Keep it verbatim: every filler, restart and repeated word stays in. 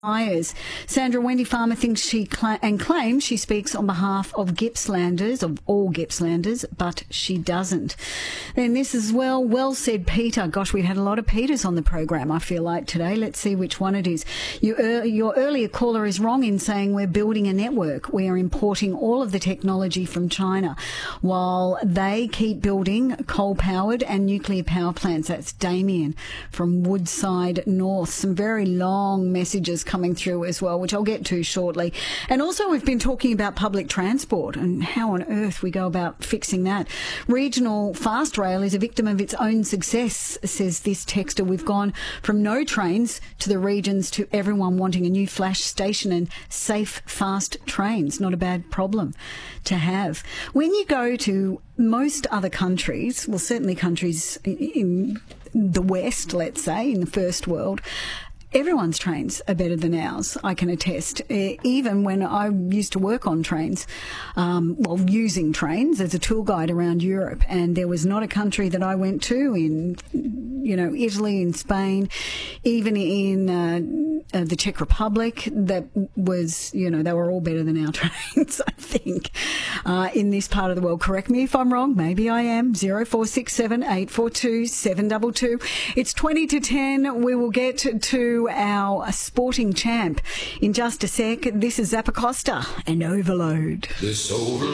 Myers. Sandra Wendy Farmer thinks she cla- and claims she speaks on behalf of Gippslanders, of all Gippslanders, but she doesn't. Then this as well, well said Peter. Gosh, we've had a lot of Peters on the program, I feel like, today. Let's see which one it is. You, uh, your earlier caller is wrong in saying we're building a network. We are importing all of the technology from China while they keep building coal-powered and nuclear power plants. That's Damien from Woodside North. Some very long messages coming through as well, which I'll get to shortly. And also we've been talking about public transport and how on earth we go about fixing that. Regional fast rail is a victim of its own success, says this texter. We've gone from no trains to the regions to everyone wanting a new flash station and safe, fast trains. Not a bad problem to have. When you go to most other countries, well, certainly countries in the West, let's say, in the first world, everyone's trains are better than ours, I can attest. Even when I used to work on trains, um, well, using trains as a tour guide around Europe, and there was not a country that I went to in, you know, Italy, in Spain, even in uh, uh, the Czech Republic, that was, you know, they were all better than our trains, I think, uh, in this part of the world. Correct me if I'm wrong. Maybe I am. zero four six seven, eight four two, seven two two. It's twenty to ten. We will get to our sporting champ in just a sec. This is Zappacosta and Overload. This over